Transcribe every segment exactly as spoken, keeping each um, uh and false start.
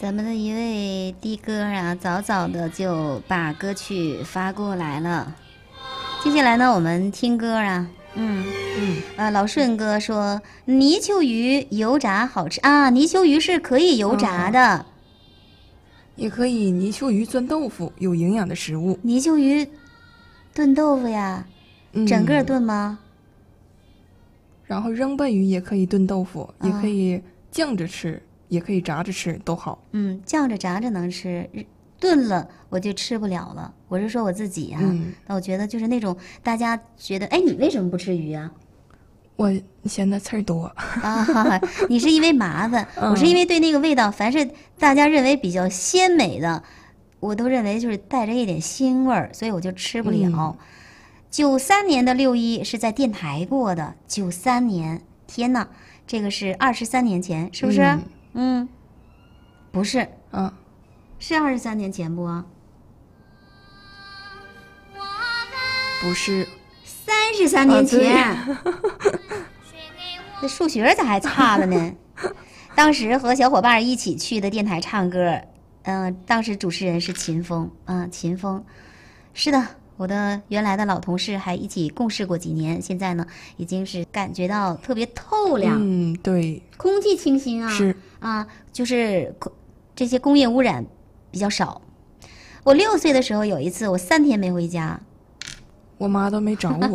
咱们的一位的哥啊，早早的就把歌曲发过来了。接下来呢，我们听歌啊，嗯嗯，呃，老顺哥说泥鳅鱼油炸好吃啊，泥鳅鱼是可以油炸的， 啊、也可以泥鳅鱼炖豆腐，有营养的食物。 泥鳅鱼炖豆腐呀， 嗯、 整个炖吗？ 然后扔鳟鱼也可以炖豆腐，啊、也可以酱着吃，也可以炸着吃，都好。 嗯，酱着炸着能吃，炖了我就吃不了了。我是说我自己啊， 嗯， 那我觉得就是那种大家觉得，哎，你为什么不吃鱼啊？ 我嫌它刺儿多啊，你是因为麻烦，我是因为对那个味道，凡是大家认为比较鲜美的，我都认为就是带着一点腥味儿，所以我就吃不了。九、嗯、三年的六一是在电台过的，九三年，天哪，这个是二十三年前，是不是？嗯，嗯不是， 啊， 是二十三年前不啊？ 不是， 三十三年前。这、啊、数学咋还差了呢？当时和小伙伴一起去的电台唱歌，嗯、呃，当时主持人是秦风，啊、呃，秦风，是的，我的原来的老同事还一起共事过几年，现在呢，已经是感觉到特别透亮， 嗯，对， 空气清新啊， 是啊，就是这些工业污染比较少。我六岁的时候有一次，我三天没回家。 我妈都没找我，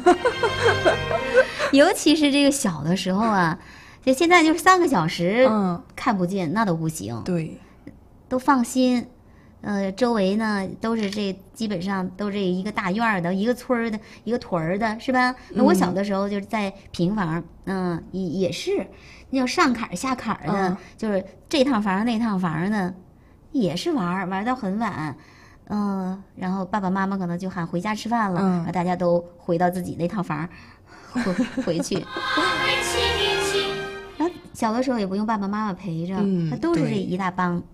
尤其是这个小的时候啊，就现在就是三个小时看不见， 嗯、 那都不行。 对， 都放心。呃，周围呢都是这基本上都是一个大院的，一个村儿的，一个屯儿的，是吧？那我小的时候就是在平房，嗯，也、呃、也是要上坎儿下坎儿的，嗯、就是这趟房那趟房的，也是玩玩到很晚。嗯、呃，然后爸爸妈妈可能就喊回家吃饭了，嗯、大家都回到自己那套房回回去。然后小的时候也不用爸爸妈妈陪着， 嗯、 他都是这一大帮